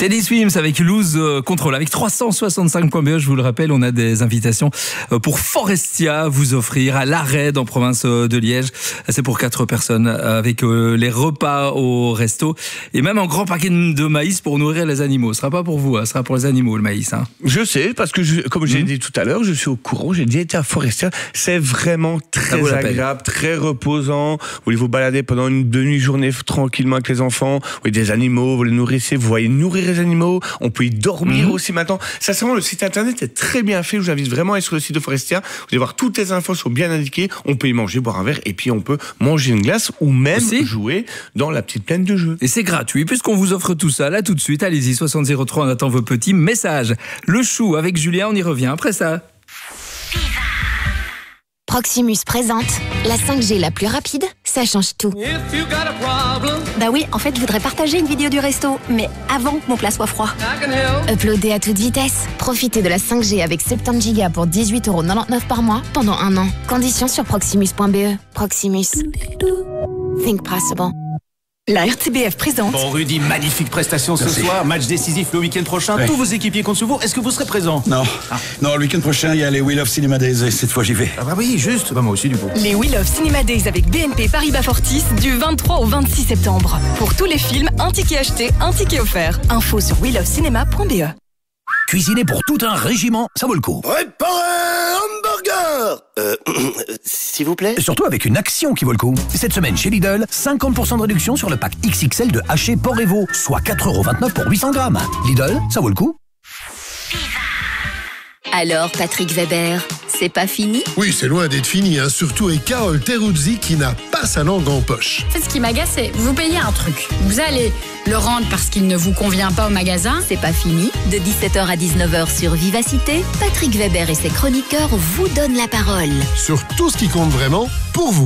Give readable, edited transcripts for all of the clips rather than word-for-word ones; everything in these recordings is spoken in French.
Teddy Swims avec Lose Control. Avec 365.be, je vous le rappelle, on a des invitations pour Forestia à vous offrir à l'Arède en province de Liège. C'est pour 4 personnes avec les repas au resto et même un grand paquet de maïs pour nourrir les animaux. Ce sera pas pour vous, ce sera pour les animaux le maïs. Je sais, parce que comme j'ai dit tout à l'heure, je suis au courant, j'ai déjà été à Forestia. C'est vraiment très agréable, très reposant. Vous voulez vous balader pendant une demi-journée tranquillement avec les enfants. Vous voyez des animaux, vous les nourrissez, vous voyez nourrir les animaux. On peut y dormir aussi maintenant. Sincèrement, le site internet est très bien fait. Je vous invite vraiment à aller sur le site de Forestia. Vous allez voir, toutes les infos sont bien indiquées. On peut y manger, boire un verre et puis on peut manger une glace ou même jouer dans la petite plaine de jeu. Et c'est gratuit puisqu'on vous offre tout ça là tout de suite. Allez-y, 6003, on attend vos petits messages. Le chou avec Julien, on y revient après ça. Proximus présente la 5G la plus rapide, ça change tout. Bah oui, en fait, je voudrais partager une vidéo du resto, mais avant que mon plat soit froid. Uploader à toute vitesse. Profitez de la 5G avec 70 Go pour 18,99€ par mois pendant 1 an. Conditions sur proximus.be. Proximus. Think possible. La RTBF présente. Bon, Rudy, magnifique prestation ce soir. Match décisif le week-end prochain. Tous vos équipiers comptent sur vous. Est-ce que vous serez présent? Non. Non, le week-end prochain, il y a les Wheel of Cinema Days et cette fois, j'y vais. Ah bah oui, juste. Bah moi aussi, du coup. Les Wheel of Cinema Days avec BNP Paribas Fortis du 23 au 26 septembre. Pour tous les films, un ticket acheté, un ticket offert. Info sur wheelofcinema.be. Cuisiner pour tout un régiment, ça vaut le coup. Préparez hamburger s'il vous plaît. Et surtout avec une action qui vaut le coup. Cette semaine chez Lidl, 50% de réduction sur le pack XXL de haché porc et veau, soit 4,29€ pour 800 grammes. Lidl, ça vaut le coup. Alors, Patrick Weber, c'est pas fini? Oui, c'est loin d'être fini, surtout avec Carole Teruzzi qui n'a pas sa langue en poche. C'est ce qui m'agace, c'est vous payez un truc. Vous allez le rendre parce qu'il ne vous convient pas au magasin. C'est pas fini. De 17h à 19h sur Vivacité, Patrick Weber et ses chroniqueurs vous donnent la parole. Sur tout ce qui compte vraiment pour vous.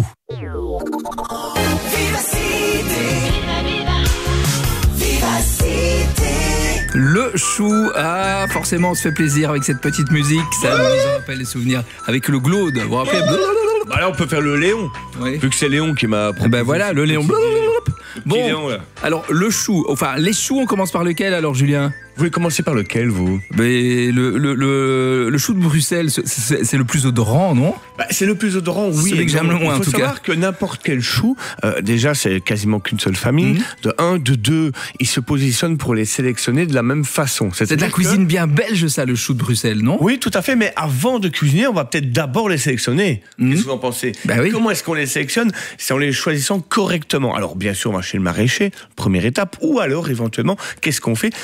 Le chou, forcément on se fait plaisir avec cette petite musique, ça nous rappelle les souvenirs avec le glaude, vous vous rappelez? Bah là on peut faire le Léon, vu que c'est Léon qui m'a proposé. Ben voilà, le Léon. Bon, Léon, là. Alors le chou, enfin les choux, on commence par lequel alors Julien? Vous voulez commencer par lequel, vous? Mais le chou de Bruxelles, c'est le plus odorant, non? C'est le plus odorant, oui. Celui que j'aime le moins, en tout cas. Il faut savoir que n'importe quel chou, déjà, c'est quasiment qu'une seule famille. De 1, de 2, ils se positionnent pour les sélectionner de la même façon. C'est de la cuisine bien belge, ça, le chou de Bruxelles, non? Oui, tout à fait. Mais avant de cuisiner, on va peut-être d'abord les sélectionner. Qu'est-ce que vous en pensez? Oui. Comment est-ce qu'on les sélectionne? C'est en les choisissant correctement. Alors, bien sûr, on va chez le maraîcher, première étape. Ou alors, éventuellement, qu'est-ce qu'on fait?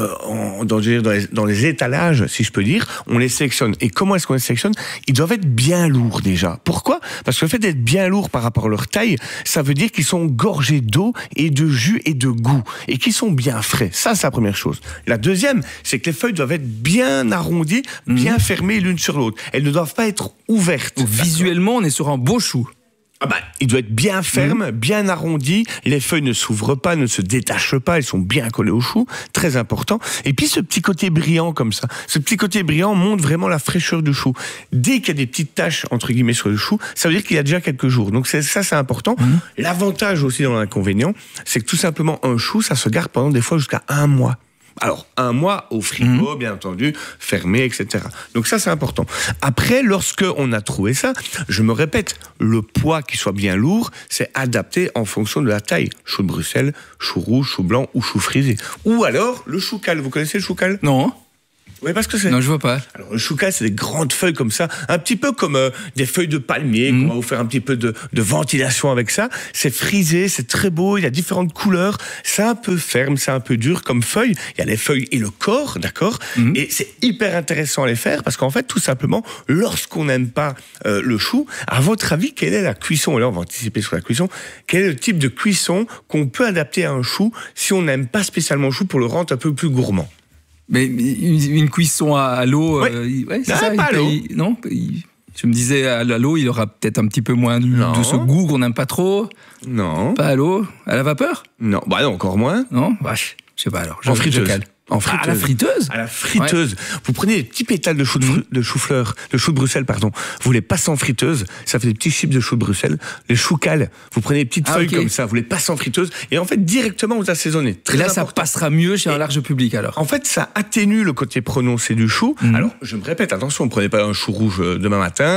Dans les étalages, si je peux dire, on les sélectionne. Et comment est-ce qu'on les sélectionne? Ils doivent être bien lourds déjà. Pourquoi? Parce que le fait d'être bien lourds par rapport à leur taille, ça veut dire qu'ils sont gorgés d'eau et de jus et de goût. Et qu'ils sont bien frais. Ça, c'est la première chose. La deuxième, c'est que les feuilles doivent être bien arrondies, bien fermées l'une sur l'autre. Elles ne doivent pas être ouvertes. Donc, visuellement, on est sur un beau chou. Il doit être bien ferme, bien arrondi. Les feuilles ne s'ouvrent pas, ne se détachent pas. Elles sont bien collées au chou. Très important. Et puis, ce petit côté brillant comme ça. Ce petit côté brillant montre vraiment la fraîcheur du chou. Dès qu'il y a des petites taches, entre guillemets, sur le chou, ça veut dire qu'il y a déjà quelques jours. Donc, ça, c'est important. L'avantage aussi dans l'inconvénient, c'est que tout simplement, un chou, ça se garde pendant des fois jusqu'à 1 mois. Alors, 1 mois au frigo, bien entendu, fermé, etc. Donc ça, c'est important. Après, lorsque on a trouvé ça, je me répète, le poids qui soit bien lourd, c'est adapté en fonction de la taille. Chou de Bruxelles, chou rouge, chou blanc ou chou frisé. Ou alors, le choucal. Vous connaissez le choucal? Non. Oui, parce que c'est. Non, je vois pas. Alors, le choucal, c'est des grandes feuilles comme ça, un petit peu comme des feuilles de palmier. On va vous faire un petit peu de ventilation avec ça. C'est frisé, c'est très beau, il y a différentes couleurs. C'est un peu ferme, c'est un peu dur comme feuille. Il y a les feuilles et le corps, d'accord. Et c'est hyper intéressant à les faire parce qu'en fait, tout simplement, lorsqu'on n'aime pas le chou, à votre avis, quelle est la cuisson? Et là, on va anticiper sur la cuisson. Quel est le type de cuisson qu'on peut adapter à un chou si on n'aime pas spécialement le chou pour le rendre un peu plus gourmand? Mais une cuisson à l'eau, c'est ça, pas à l'eau. Non, je me disais à l'eau, il y aura peut-être un petit peu moins de ce goût qu'on n'aime pas trop. Non. Pas à l'eau, à la vapeur? Non, non, encore moins. Non, vache, je sais pas alors. En friteuse. En friteuse. À la friteuse? À la friteuse. Vous prenez des petits pétales de chou de Bruxelles, pardon. Vous les passez en friteuse. Ça fait des petits chips de chou de Bruxelles. Les choux cales. Vous prenez des petites feuilles comme ça. Vous les passez en friteuse. Et en fait, directement, vous assaisonnez. Et là, ça passera mieux chez un large public, alors. En fait, ça atténue le côté prononcé du chou. Alors, je me répète, attention, ne prenez pas un chou rouge demain matin,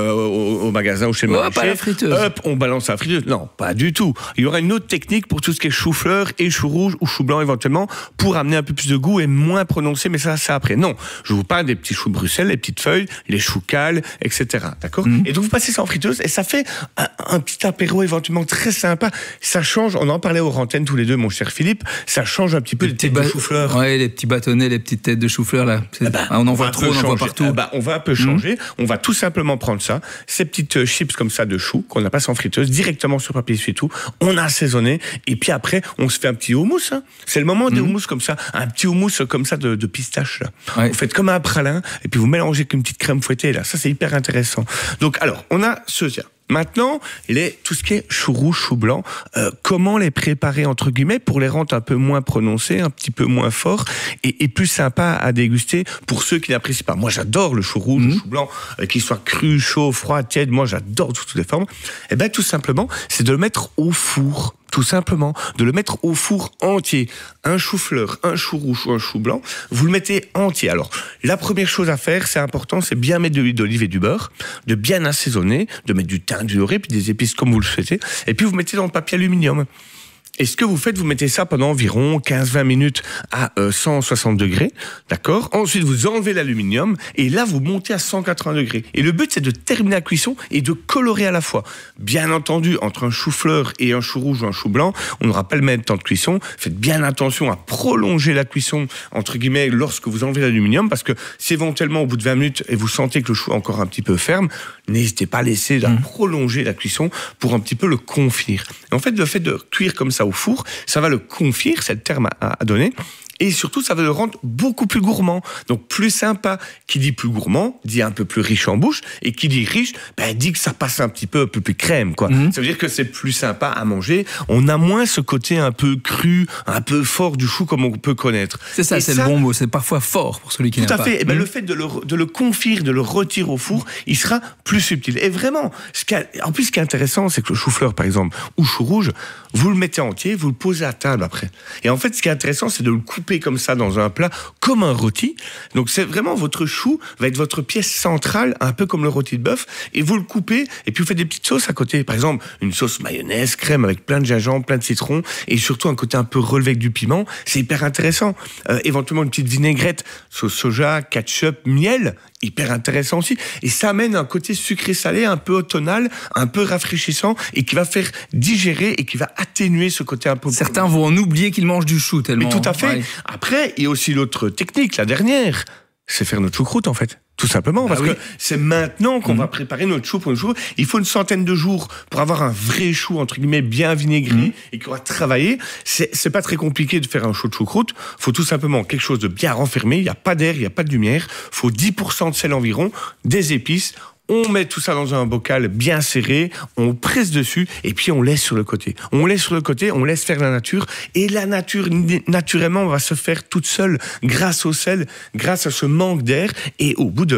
au magasin ou chez le maraîcher. Pas la friteuse. Hop, on balance à la friteuse. Non, pas du tout. Il y aura une autre technique pour tout ce qui est chou-fleur et chou rouge ou chou blanc éventuellement, pour amener un peu plus de goût et moins prononcé, mais ça, c'est après. Non, je vous parle des petits choux de Bruxelles, les petites feuilles, les choux cales, etc. D'accord? Et donc, vous passez ça en friteuse et ça fait un petit apéro éventuellement très sympa. Ça change, on en parlait aux antennes tous les deux, mon cher Philippe, ça change un petit peu les têtes de chou-fleur. Ouais, les petits bâtonnets, les petites têtes de chou-fleur, là. On en voit trop, on en voit partout. On va un peu changer. On va tout simplement prendre ça, ces petites chips comme ça de choux qu'on a passé en friteuse, directement sur papier essuie-tout. On a assaisonné et puis après, on se fait un petit houmous. Hein. C'est le moment des houmous comme ça, un petit houmous comme ça de pistache. Là. Ouais. Vous faites comme un pralin et puis vous mélangez avec une petite crème fouettée. Là, ça c'est hyper intéressant. Donc alors, on a ceux-là. Maintenant, tout ce qui est chou rouge, chou blanc, comment les préparer entre guillemets pour les rendre un peu moins prononcés, un petit peu moins forts et plus sympa à déguster pour ceux qui n'apprécient pas. Moi, j'adore le chou rouge, le chou blanc, qu'il soit cru, chaud, froid, tiède. Moi, j'adore toutes les formes. Et ben, tout simplement, c'est de le mettre au four. Tout simplement, de le mettre au four entier. Un chou-fleur, un chou rouge ou un chou blanc, vous le mettez entier. Alors, la première chose à faire, c'est important, c'est bien mettre de l'huile d'olive et du beurre, de bien assaisonner, de mettre du thym, du laurier, puis des épices comme vous le souhaitez, et puis vous mettez dans le papier aluminium. Et ce que vous faites, vous mettez ça pendant environ 15-20 minutes à 160 degrés, d'accord? Ensuite, vous enlevez l'aluminium et là, vous montez à 180 degrés. Et le but, c'est de terminer la cuisson et de colorer à la fois. Bien entendu, entre un chou-fleur et un chou rouge ou un chou blanc, on n'aura pas le même temps de cuisson. Faites bien attention à prolonger la cuisson, entre guillemets, lorsque vous enlevez l'aluminium, parce que si éventuellement, au bout de 20 minutes, et vous sentez que le chou est encore un petit peu ferme, n'hésitez pas à laisser prolonger la cuisson pour un petit peu le confire. Et en fait, le fait de cuire comme ça au four, ça va le confire, c'est le terme à donner. Et surtout, ça va le rendre beaucoup plus gourmand. Donc, plus sympa. Qui dit plus gourmand, dit un peu plus riche en bouche. Et qui dit riche, dit que ça passe un peu plus crème, quoi. Ça veut dire que c'est plus sympa à manger. On a moins ce côté un peu cru, un peu fort du chou comme on peut connaître. C'est ça, c'est le bon mot. C'est parfois fort pour celui qui n'a pas. Tout à fait. Et le fait de le confire, de le retirer au four, il sera plus subtil. Et vraiment, en plus, ce qui est intéressant, c'est que le chou-fleur, par exemple, ou chou rouge, vous le mettez entier, vous le posez à table après. Et en fait, ce qui est intéressant, c'est de le couper comme ça dans un plat, comme un rôti. Donc c'est vraiment, votre chou va être votre pièce centrale, un peu comme le rôti de bœuf, et vous le coupez, et puis vous faites des petites sauces à côté. Par exemple, une sauce mayonnaise, crème avec plein de gingembre, plein de citron, et surtout un côté un peu relevé avec du piment. C'est hyper intéressant. Éventuellement une petite vinaigrette, sauce soja, ketchup, miel, hyper intéressant aussi. Et ça amène un côté sucré-salé, un peu automnal, un peu rafraîchissant, et qui va faire digérer et qui va atténuer ce côté un peu... Certains vont en oublier qu'ils mangent du chou tellement... Mais tout à fait. Ouais. Après, il y a aussi l'autre technique, la dernière, c'est faire notre choucroute en fait. Tout simplement, parce que c'est maintenant qu'on va préparer notre chou pour une chou. Il faut une centaine de jours pour avoir un vrai chou, entre guillemets, bien vinaigré et qui aura travaillé. C'est pas très compliqué de faire un chou de choucroute. Faut tout simplement quelque chose de bien renfermé. Il n'y a pas d'air, il n'y a pas de lumière. Faut 10% de sel environ, des épices. On met tout ça dans un bocal bien serré, on presse dessus et puis on laisse sur le côté. On laisse sur le côté, on laisse faire la nature et la nature, naturellement, va se faire toute seule grâce au sel, grâce à ce manque d'air et au bout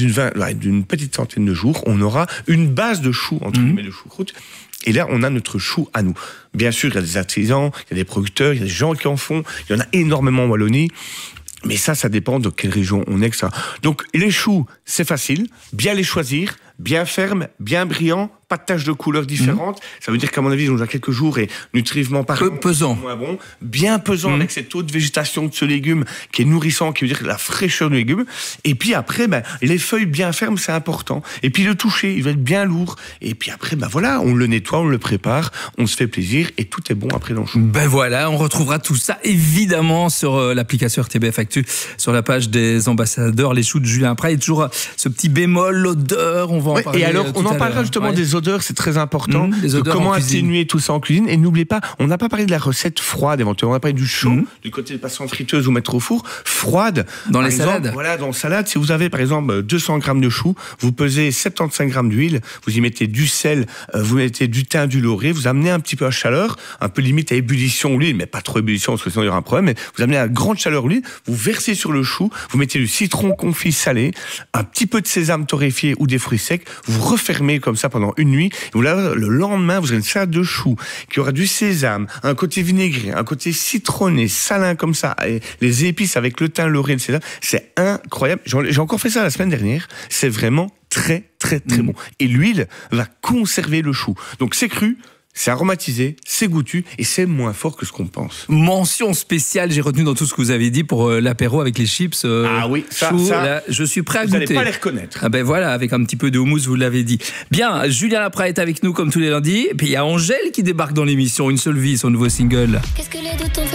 d'une petite centaine de jours, on aura une base de chou, entre guillemets, de choucroute. Et là, on a notre chou à nous. Bien sûr, il y a des artisans, il y a des producteurs, il y a des gens qui en font, il y en a énormément en Wallonie. Mais ça dépend de quelle région on est que ça. Donc, les choux, c'est facile. Bien les choisir, bien fermes, bien brillants, pas de taches de couleurs différentes. Ça veut dire qu'à mon avis, on a quelques jours et nutritivement parlant, pesant. Moins bon. Bien pesant avec cette haute végétation de ce légume qui est nourrissant, qui veut dire la fraîcheur du légume. Et puis après, les feuilles bien fermes, c'est important. Et puis le toucher, il va être bien lourd. Et puis après, voilà, on le nettoie, on le prépare, on se fait plaisir et tout est bon après dans le chou. Voilà, on retrouvera tout ça évidemment sur l'application RTBF Actu, sur la page des ambassadeurs, les choux de Julien Prat. Il y a toujours ce petit bémol, l'odeur, on va en parler. Et alors, on en parlera justement des odeurs, c'est très important. Les odeurs comment en cuisine. atténuer tout ça en cuisine. Et n'oubliez pas, on n'a pas parlé de la recette froide éventuellement. On a parlé du chaud, du côté de passer en friteuse ou mettre au four. Froide. Dans les exemple, salades. Voilà, dans salade, si vous avez par exemple 200 grammes de choux, vous pesez 75 grammes d'huile, vous y mettez du sel, vous mettez du thym, du laurier, vous amenez un petit peu à chaleur, un peu limite à ébullition l'huile, mais pas trop ébullition parce que sinon il y aura un problème, mais vous amenez à grande chaleur l'huile, vous versez sur le chou, vous mettez du citron confit salé, un petit peu de sésame torréfié ou des fruits secs, vous refermez comme ça pendant une nuit, et vous l'avez, le lendemain, vous aurez une salade de choux qui aura du sésame, un côté vinaigré, un côté citronné, salin comme ça, et les épices avec le thym, le laurier, le sésame, c'est incroyable. J'ai encore fait ça la semaine dernière, c'est vraiment très bon. Et l'huile va conserver le chou. Donc c'est cru, c'est aromatisé, c'est goûtu et c'est moins fort que ce qu'on pense. Mention spéciale, j'ai retenu dans tout ce que vous avez dit pour l'apéro avec les chips. Ah oui, ça, là, je suis prêt à vous goûter. n'allez pas les reconnaître. Ah ben voilà, avec un petit peu de houmous, vous l'avez dit. Bien, Julien Laprat est avec nous comme tous les lundis. Et puis il y a Angèle qui débarque dans l'émission, Une seule vie, son nouveau single. Qu'est-ce que les doutes ont fait